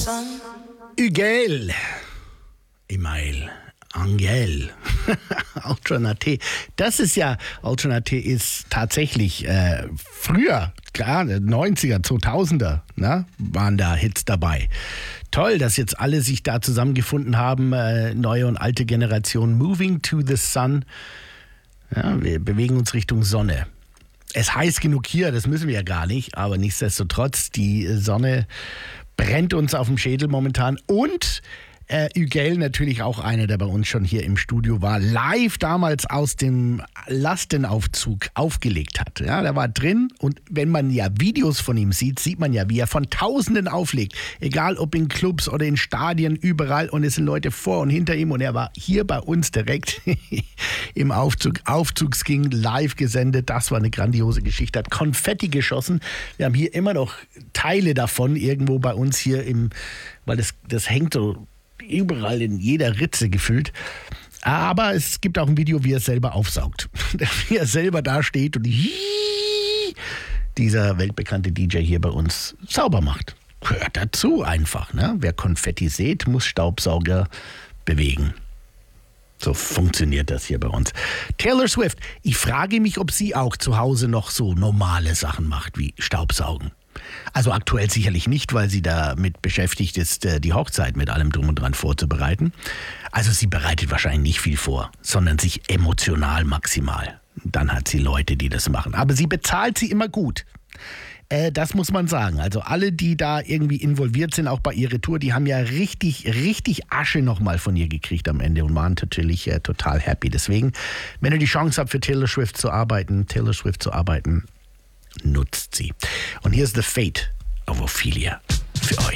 Huguel, Email, Angel, Alternate. Das ist ja, Alternate ist tatsächlich früher, klar, 90er, 2000er, ne, waren da Hits dabei. Toll, dass jetzt alle sich da zusammengefunden haben, neue und alte Generation. Moving to the Sun. Ja, wir bewegen uns Richtung Sonne. Es heiß genug hier, das müssen wir ja gar nicht, aber nichtsdestotrotz, die Sonne brennt uns auf dem Schädel momentan. Und Huguel natürlich auch einer, der bei uns schon hier im Studio war, live damals aus dem Lastenaufzug aufgelegt hat. Ja, der war drin und wenn man ja Videos von ihm sieht, sieht man ja, wie er von Tausenden auflegt. Egal ob in Clubs oder in Stadien, überall. Und es sind Leute vor und hinter ihm und er war hier bei uns direkt im Aufzug. Aufzugsking live gesendet. Das war eine grandiose Geschichte. Hat Konfetti geschossen. Wir haben hier immer noch Teile davon irgendwo bei uns hier weil das hängt so überall in jeder Ritze gefüllt. Aber es gibt auch ein Video, wie er selber aufsaugt. Wie er selber da steht und dieser weltbekannte DJ hier bei uns sauber macht. Hört dazu einfach, ne? Wer Konfetti sät, muss Staubsauger bewegen. So funktioniert das hier bei uns. Taylor Swift, ich frage mich, ob sie auch zu Hause noch so normale Sachen macht, wie Staubsaugen. Also aktuell sicherlich nicht, weil sie damit beschäftigt ist, die Hochzeit mit allem Drum und Dran vorzubereiten. Also sie bereitet wahrscheinlich nicht viel vor, sondern sich emotional maximal. Dann hat sie Leute, die das machen. Aber sie bezahlt sie immer gut. Das muss man sagen. Also alle, die da irgendwie involviert sind, auch bei ihrer Tour, die haben ja richtig Asche nochmal von ihr gekriegt am Ende und waren natürlich total happy. Deswegen, wenn ihr die Chance habt, für Taylor Swift zu arbeiten, nutzt sie. Und hier ist The Fate of Ophelia für euch.